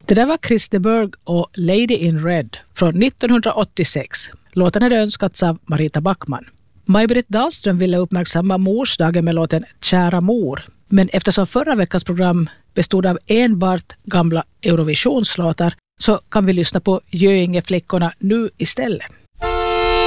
Det där var Chris de Burgh och Lady in Red från 1986. Låten hade önskats av Marita Backman. Maj-Britt Dahlström ville uppmärksamma morsdagen med låten Kära mor. Men eftersom förra veckans program bestod av enbart gamla Eurovisionslåtar så kan vi lyssna på Göingeflickorna nu istället.